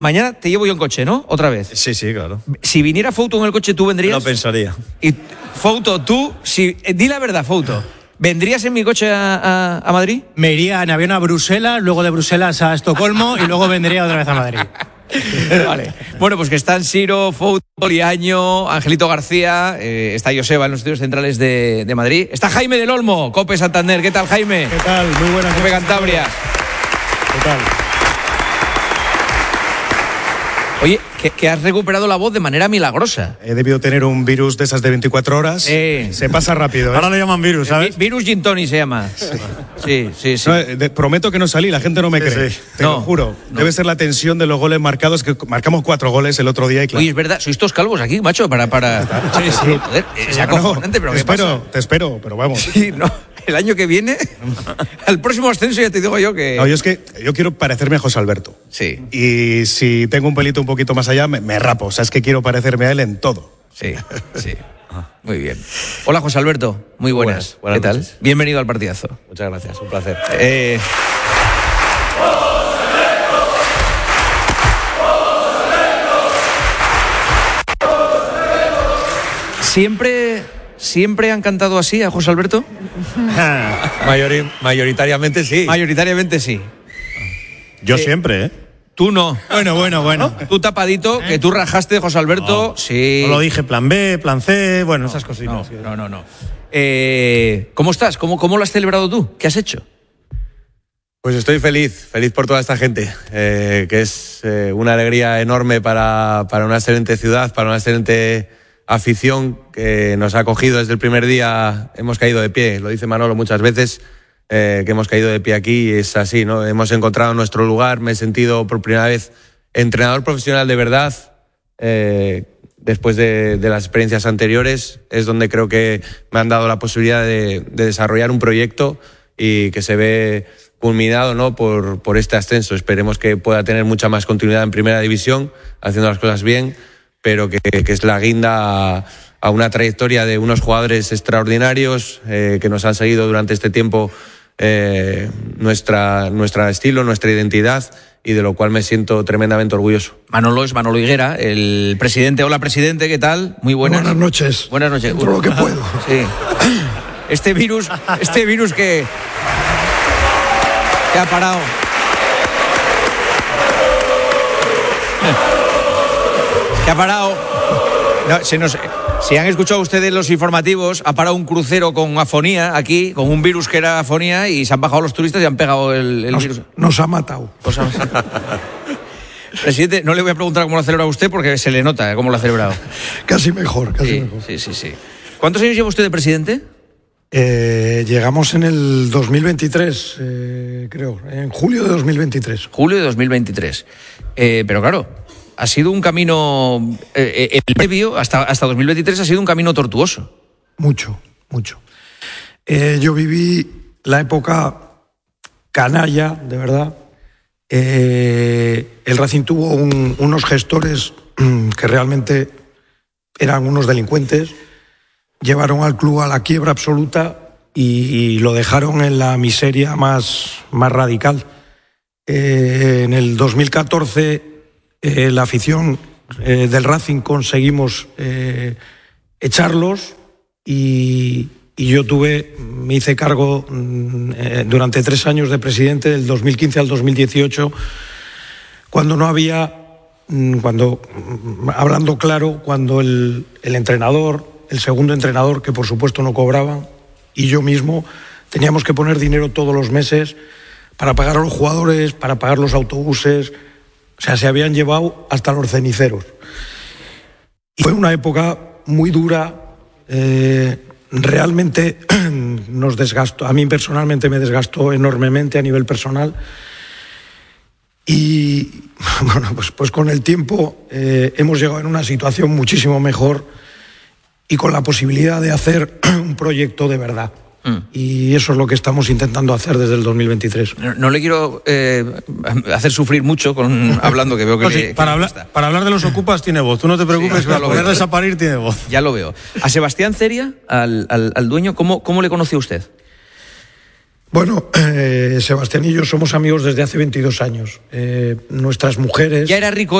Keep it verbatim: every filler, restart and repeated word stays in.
Mañana te llevo yo en coche, ¿no? Otra vez. Sí, sí, claro. Si viniera Fouto en el coche, ¿tú vendrías? No pensaría. Y Fouto, tú, si, eh, di la verdad, Fouto. ¿Vendrías en mi coche a, a, a Madrid? Me iría en avión a Bruselas, luego de Bruselas a Estocolmo y luego vendría otra vez a Madrid. Vale. Bueno, pues que están Siro, Fouto, Liaño, Angelito García, eh, está Joseba en los estudios centrales de, de Madrid. Está Jaime del Olmo, Cope Santander. ¿Qué tal, Jaime? ¿Qué tal? Muy buenas. Cope Cantabria. ¿Qué tal? Oye, que, que has recuperado la voz de manera milagrosa. He debido tener un virus de esas de veinticuatro horas. Eh. Se pasa rápido, ¿eh? Ahora le llaman virus, ¿sabes? Vi- virus Gin Tonic se llama. Sí, sí, sí. No, eh, de- prometo que no salí, la gente no me Sí, cree. sí. Te No, lo juro. no. Debe ser la tensión de los goles marcados, que marcamos cuatro goles el otro día y claro. Oye, es verdad, sois todos calvos aquí, macho, para... para... Sí, sí. Joder, es No, acojonante, pero te ¿qué espero, pasa? te espero, pero vamos. Sí, no, el año que viene, al próximo ascenso ya te digo yo que... No, yo es que yo quiero parecerme a José Alberto. Sí, Y si tengo un pelito un poquito más allá, me, me rapo. O sea, es que quiero parecerme a él en todo. sí, sí. Muy bien. Hola, José Alberto. Muy buenas. Buenas, buenas ¿Qué tal? noches. Bienvenido al partidazo. Muchas gracias, un placer. Eh... ¿Siempre, ¿Siempre han cantado así a José Alberto? Mayori- mayoritariamente sí. Mayoritariamente sí. Yo Eh, siempre, ¿eh? Tú no. Bueno, bueno, bueno. Tú tapadito, que tú rajaste de José Alberto. Sí. No lo dije, plan B, plan C, bueno, esas cositas. No, no, no. no. Eh, ¿Cómo estás? ¿Cómo, ¿Cómo lo has celebrado tú? ¿Qué has hecho? Pues estoy feliz, feliz por toda esta gente, eh, que es eh, una alegría enorme para, para una excelente ciudad, para una excelente afición que nos ha acogido desde el primer día. Hemos caído de pie, lo dice Manolo muchas veces, eh, que hemos caído de pie aquí y es así, ¿no? Hemos encontrado nuestro lugar, me he sentido por primera vez entrenador profesional de verdad, eh, después de, de las experiencias anteriores, es donde creo que me han dado la posibilidad de, de desarrollar un proyecto y que se ve culminado, ¿no? por, por este ascenso. Esperemos que pueda tener mucha más continuidad en primera división, haciendo las cosas bien, pero que, que es la guinda a, a una trayectoria de unos jugadores extraordinarios eh, que nos han seguido durante este tiempo eh, nuestra, nuestro estilo, nuestra identidad, y de lo cual me siento tremendamente orgulloso. Manolo es Manolo Higuera, el presidente. Hola, presidente, ¿qué tal? Muy buenas. Buenas noches. Buenas noches. Dentro de lo que puedo. Sí. Este virus, este virus que, que ha parado. Que ha parado. No, se nos, si han escuchado ustedes los informativos, ha parado un crucero con afonía aquí, con un virus que era afonía, y se han bajado los turistas y han pegado el, el Nos, virus. nos ha matado. O sea, presidente, no le voy a preguntar cómo lo ha celebrado usted porque se le nota cómo lo ha celebrado. Casi mejor, casi Sí, mejor. sí, sí, sí. ¿Cuántos años lleva usted de presidente? Eh, llegamos en el dos mil veintitrés, eh, creo, en julio de dos mil veintitrés. Julio de dos mil veintitrés. Eh, pero claro, ha sido un camino, eh, eh, el previo, hasta, hasta dos mil veintitrés ha sido un camino tortuoso. Mucho, mucho. Eh, yo viví la época canalla, de verdad. Eh, el Racing tuvo un- unos gestores mm, que realmente eran unos delincuentes. Llevaron al club a la quiebra absoluta y, y lo dejaron en la miseria más, más radical. Eh, en el dos mil catorce, eh, la afición eh, del Racing conseguimos eh, echarlos y, y yo tuve, me hice cargo mm, eh, durante tres años de presidente, del dos mil quince al dos mil dieciocho, cuando no había, mm, cuando, mm, hablando claro, cuando el, el entrenador, el segundo entrenador, que por supuesto no cobraban, y yo mismo teníamos que poner dinero todos los meses para pagar a los jugadores, para pagar los autobuses. O sea, se habían llevado hasta los ceniceros. Y fue una época muy dura, eh, realmente nos desgastó, a mí personalmente me desgastó enormemente a nivel personal. Y bueno, pues, pues con el tiempo eh, hemos llegado en una situación muchísimo mejor y con la posibilidad de hacer un proyecto de verdad. Mm. Y eso es lo que estamos intentando hacer desde el dos mil veintitrés. No, no le quiero eh, hacer sufrir mucho con hablando, que veo que, No, le, sí, que para, le hablar, para hablar de los ocupas tiene voz. Tú no te preocupes, Sí, que para ya lo veo. ponerles a parir tiene voz. Ya lo veo. A Sebastián Ceria, al, al, al dueño, ¿cómo, ¿cómo le conoció usted? Bueno, eh, Sebastián y yo somos amigos desde hace veintidós años. Eh, nuestras mujeres... Ya era rico